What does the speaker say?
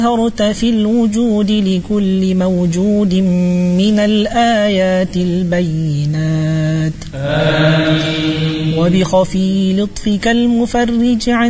ظهرت في الوجود لكل موجود من الآيات البينات. آمين. وبخفي لطفك المفرج عن